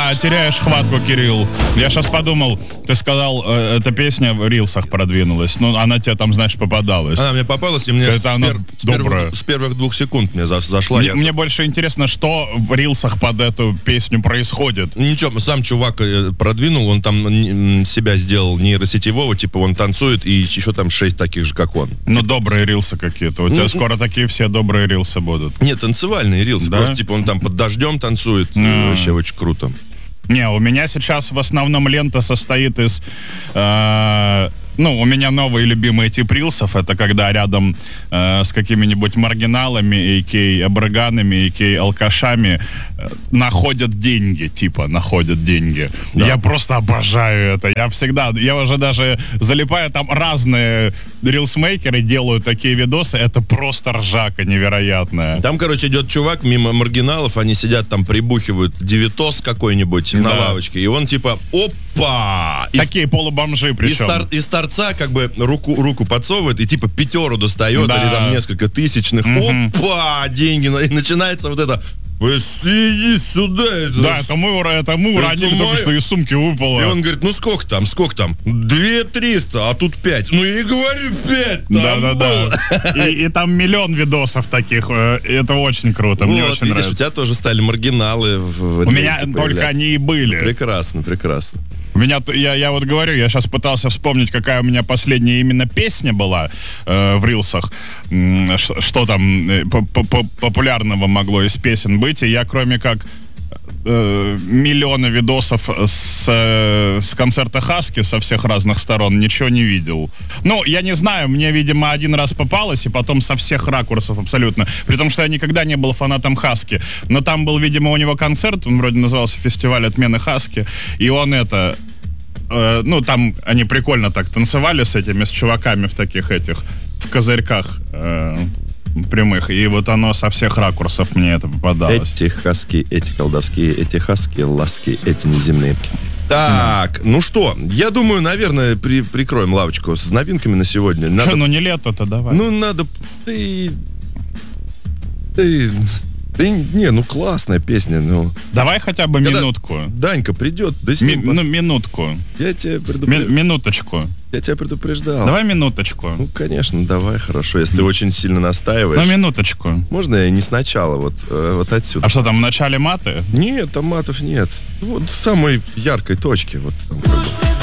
Да, теряешь хватку, Кирилл. Я сейчас подумал, ты сказал, эта песня в рилсах продвинулась. Ну, она тебе там, значит, попадалась. Она мне попалась, и мне с первых 2 секунд мне зашла. Мне больше интересно, что в рилсах под эту песню происходит. Ничего, сам чувак продвинул, он там себя сделал нейросетевого, типа он танцует, и еще там 6 таких же, как он. Ну, добрые рилсы какие-то. У тебя скоро такие все добрые рилсы будут. Нет, танцевальные рилсы. Да? Просто, типа, он там под дождем танцует. Вообще очень круто. Не, у меня сейчас в основном лента состоит из... у меня новый любимый тип рилсов. Это когда рядом с какими-нибудь маргиналами, а.к.а. абраганами, а.к.а. алкашами находят деньги. Да. Я просто обожаю это. Я уже даже залипаю. Там разные рилсмейкеры делают такие видосы. Это просто ржака невероятная. Там, короче, идет чувак мимо маргиналов. Они сидят там, прибухивают девитос какой-нибудь на лавочке. И он типа, опа! Такие полубомжи причем. Из торца как бы руку подсовывает и типа 5 достает, или там несколько тысячных. Опа! Деньги. И начинается вот это... Иди сюда. Это мы уронили, только что из сумки выпало. И он говорит, сколько там? 2300, а тут 5. Ну я и говорю 5. Да. И там миллион видосов таких. Это очень круто, мне очень нравится. У тебя тоже стали маргиналы. У меня только они и были. Прекрасно. Я вот говорю, я сейчас пытался вспомнить, какая у меня последняя именно песня была в рилсах. Что там популярного могло из песен быть. И я, кроме как миллионы видосов с концерта Хаски со всех разных сторон, ничего не видел. Ну, я не знаю, мне, видимо, один раз попалось, и потом со всех ракурсов абсолютно. При том, что я никогда не был фанатом Хаски. Но там был, видимо, у него концерт, он вроде назывался «Фестиваль отмены Хаски», и он там они прикольно так танцевали с чуваками в таких в козырьках прямых, и вот оно со всех ракурсов мне это попадалось. Эти хаски, эти колдовские, эти хаски, ласки, эти неземные. Так, ну что, я думаю, наверное, прикроем лавочку с новинками на сегодня. Что, не лето-то, давай. Надо... классная песня, Давай хотя бы минутку. Данька придет, с ним... минутку. Я тебя предупреждал. Минуточку. Я тебя предупреждал. Давай минуточку. Конечно, давай, хорошо, если ты очень сильно настаиваешь. Минуточку. Можно я не сначала, вот отсюда? А что там, в начале маты? Нет, там матов нет. Вот в самой яркой точке, вот там.